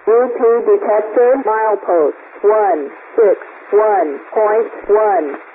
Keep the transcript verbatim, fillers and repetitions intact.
U P detector milepost one six one point one.